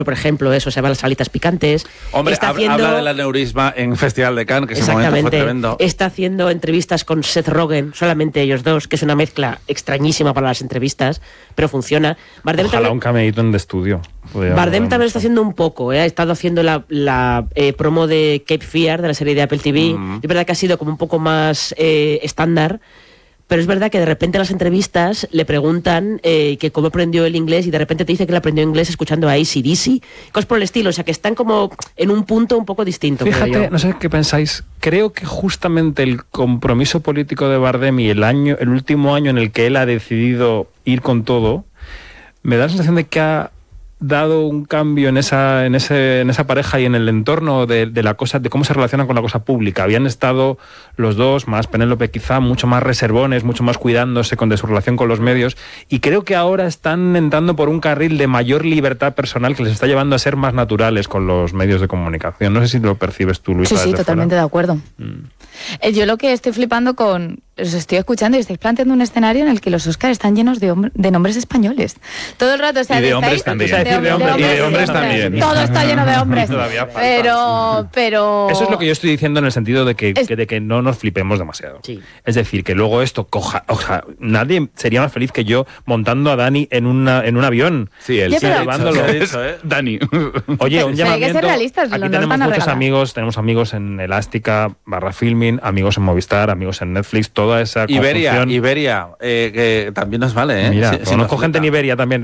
por ejemplo, eso, se va a las salitas picantes. Hombre, habla del aneurisma en Festival de Cannes, que ese momento fue tremendo. Está haciendo entrevistas con Seth Rogen, solamente ellos dos, que es una mezcla extrañísima para las entrevistas, pero funciona. Bardem Ojalá también, un cameíto en The Studio. Bardem también está haciendo un poco, ha estado haciendo la promo de Cape Fear, de la serie de Apple TV. Es verdad que ha sido como un poco más estándar, pero es verdad que de repente en las entrevistas le preguntan que cómo aprendió el inglés y de repente te dice que le aprendió inglés escuchando a AC/DC, cosas por el estilo, o sea que están como en un punto un poco distinto. Fíjate, no sé qué pensáis, creo que justamente el compromiso político de Bardem y el último año en el que él ha decidido ir con todo, me da la sensación de que ha dado un cambio en esa pareja y en el entorno de la cosa, de cómo se relacionan con la cosa pública. Habían estado los dos, más Penélope quizá, mucho más reservones, mucho más cuidándose de su relación con los medios, y creo que ahora están entrando por un carril de mayor libertad personal que les está llevando a ser más naturales con los medios de comunicación. No sé si lo percibes tú, Luisa. Sí, totalmente de acuerdo. Yo lo que estoy flipando os estoy escuchando y estáis planteando un escenario en el que los Oscars están llenos de nombres españoles. Todo el rato, o sea, y de hombres también. De hombres también. Todo está lleno de hombres. Pero eso es lo que yo estoy diciendo en el sentido de que no nos flipemos demasiado. Sí. Es decir, que luego esto nadie sería más feliz que yo montando a Dani en un avión. Sí, él sí llevándolo. Dani. Oye, un llamamiento. Hay que ser realistas. Aquí tenemos muchos amigos, tenemos amigos en Elástica, ¡Filming!, amigos en Movistar, amigos en Netflix, toda esa conjunción. Iberia, que también nos vale, ¿eh? Mira, conozco gente en Iberia también,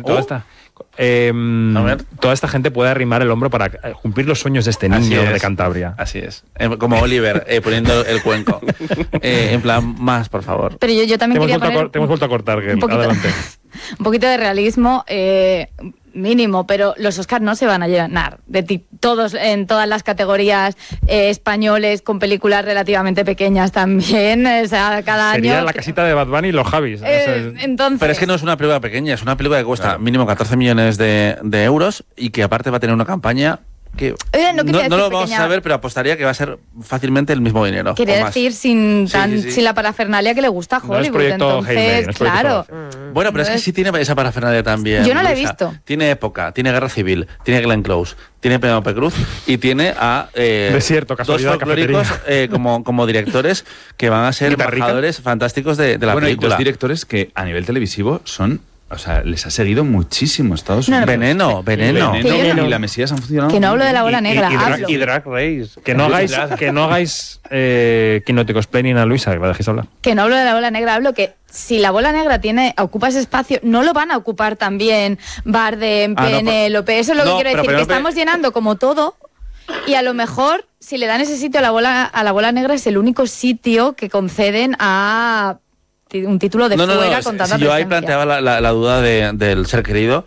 toda esta gente puede arrimar el hombro para cumplir los sueños de este niño de Cantabria. Así es. Como Oliver, poniendo el cuenco. En plan, más, por favor. Pero yo también quería poner... Te hemos vuelto a cortar, que adelante. Un poquito de realismo mínimo, pero los Oscars no se van a llenar de todos en todas las categorías españoles, con películas relativamente pequeñas también, o sea, cada año... Sería la casita de Bad Bunny y los Javis. Entonces... Pero es que no es una película pequeña, es una película que cuesta mínimo 14 millones de euros y que aparte va a tener una campaña que no lo vamos a saber, pero apostaría que va a ser fácilmente el mismo dinero. Quería decir sin la parafernalia que le gusta a Hollywood. Entonces, claro. Bueno, pero es que sí tiene esa parafernalia también. Yo no la he visto. Tiene época, tiene Guerra Civil, tiene Glenn Close, tiene Penélope Cruz y tiene a dos folclóricos como directores que van a ser embajadores fantásticos de la película. Y dos directores que a nivel televisivo son... O sea, les ha seguido muchísimo Estados Unidos. Veneno. Y La Mesías han funcionado. Que no hablo de La Bola Negra. Y Drag Race. Que no hagáis Quinótico Explaining a Luisa, que la dejéis hablar. Que no hablo de La Bola Negra, hablo que si La Bola Negra ocupa ese espacio, no lo van a ocupar también Bardem, Penélope. Eso es lo que quiero decir, que estamos llenando como todo. Y a lo mejor, si le dan ese sitio a la bola Negra, es el único sitio que conceden a un título de fuera con tanta presencia. Yo ahí planteaba la duda del ser querido,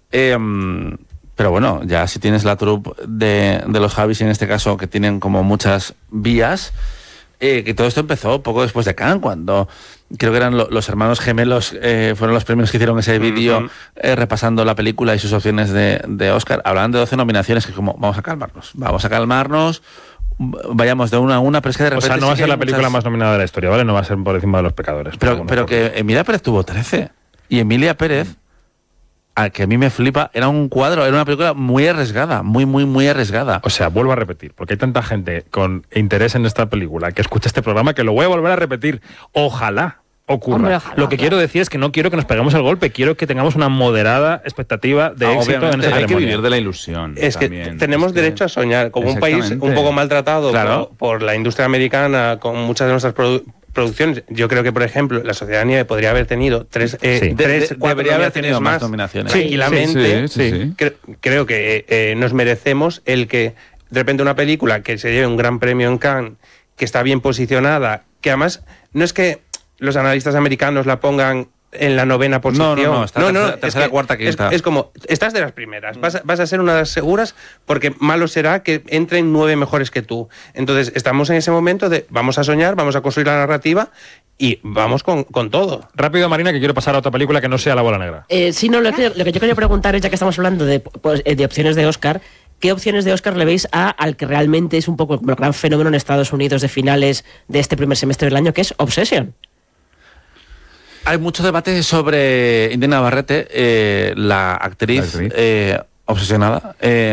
pero bueno, ya si tienes la troupe de los Javis, en este caso, que tienen como muchas vías, que todo esto empezó poco después de Cannes, cuando creo que eran los hermanos gemelos, fueron los premios que hicieron ese vídeo repasando la película y sus opciones de Oscar. Hablaban de 12 nominaciones, que como, vamos a calmarnos, vayamos de una a una, pero es que de repente... O sea, no va a ser la película más nominada de la historia, ¿vale? No va a ser por encima de Los Pecadores. Pero que Emilia Pérez tuvo 13. Y Emilia Pérez, al que a mí me flipa, era una película muy arriesgada, muy arriesgada. O sea, vuelvo a repetir, porque hay tanta gente con interés en esta película que escucha este programa que lo voy a volver a repetir. Ojalá ocurra. Hombre, ojalá, lo que quiero decir es que no quiero que nos peguemos el golpe, quiero que tengamos una moderada expectativa de éxito en esa ceremonia. Hay que vivir de la ilusión. Es también. Que tenemos derecho a soñar, como un país un poco maltratado por la industria americana, con muchas de nuestras producciones. Yo creo que, por ejemplo, La Sociedad de Nieve podría haber tenido debería haber tenido más nominaciones. Tranquilamente. Creo que nos merecemos el que de repente una película que se lleve un gran premio en Cannes, que está bien posicionada, que además no es que los analistas americanos la pongan en la 9ª posición. No, tercera, cuarta, quinta. Es como, estás de las primeras, vas a ser una de las seguras, porque malo será que entren 9 mejores que tú. Entonces, estamos en ese momento de vamos a soñar, vamos a construir la narrativa y vamos con todo. Rápido, Marina, que quiero pasar a otra película que no sea La Bola Negra. Lo que yo quería preguntar es, ya que estamos hablando de opciones de Oscar, ¿qué opciones de Oscar le veis al que realmente es un poco el gran fenómeno en Estados Unidos de finales de este primer semestre del año, que es Obsession? Hay mucho debate sobre Indiana Navarrete, la actriz. obsesionada.